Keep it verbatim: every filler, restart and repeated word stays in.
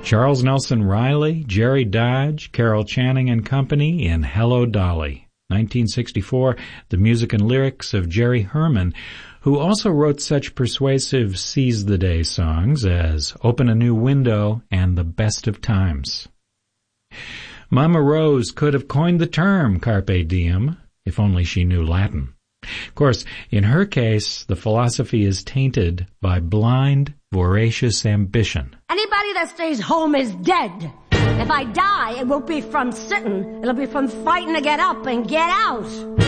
Charles Nelson Riley, Jerry Dodge, Carol Channing and Company in Hello, Dolly. nineteen sixty-four, the music and lyrics of Jerry Herman, who also wrote such persuasive Seize the Day songs as Open a New Window and The Best of Times. Mama Rose could have coined the term Carpe Diem, if only she knew Latin. Of course, in her case, the philosophy is tainted by blind, voracious ambition. Anybody that stays home is dead. If I die, it won't be from sitting. It'll be from fighting to get up and get out.